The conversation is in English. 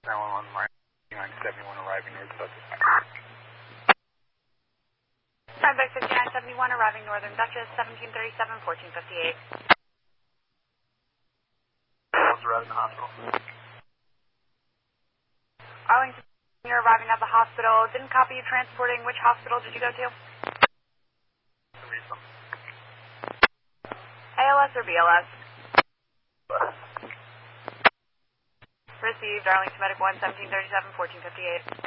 911, Mark 5971 arriving north Dutchess. Redback 5971 arriving northern Dutchess, 1737, 1458. What's arriving the hospital? Arlington, you're arriving at the hospital. Didn't copy you transporting. Which hospital did you go to? Teresa. ALS or BLS? Received, Arlington Medic 1, 1737, 1458.